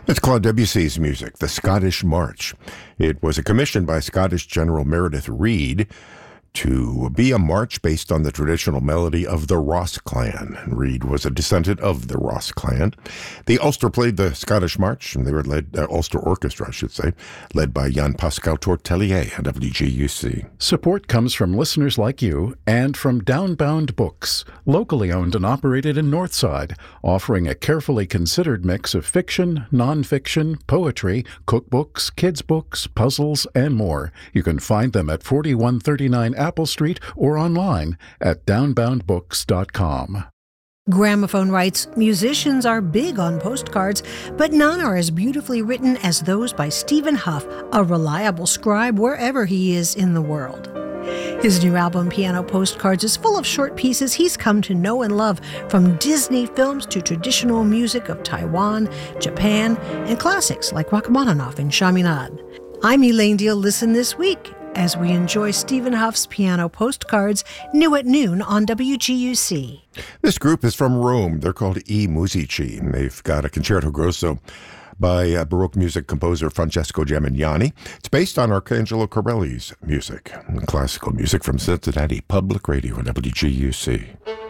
It's Claude Debussy's music, The Scottish March. It was commissioned by Scottish General Meredith Reid to be a march based on the traditional melody of the Ross clan. Reid was a descendant of the Ross clan. The Ulster played the Scottish March, and they were Ulster Orchestra, I should say, led by Jan-Pascal Tortelier at WGUC. Support comes from listeners like you and from Downbound Books, locally owned and operated in Northside, offering a carefully considered mix of fiction, nonfiction, poetry, cookbooks, kids' books, puzzles, and more. You can find them at 4139 Apple Street or online at downboundbooks.com. Gramophone writes, musicians are big on postcards, but none are as beautifully written as those by Stephen Huff, a reliable scribe wherever he is in the world. His new album, Piano Postcards, is full of short pieces he's come to know and love, from Disney films to traditional music of Taiwan, Japan, and classics like Rachmaninoff and Chaminade. I'm Elaine Deal. Listen this week as we enjoy Stephen Huff's Piano Postcards, new at noon on WGUC. This group is from Rome. They're called I Musici, and they've got a concerto grosso by Baroque music composer Francesco Gemignani. It's based on Arcangelo Corelli's music, classical music from Cincinnati Public Radio and WGUC.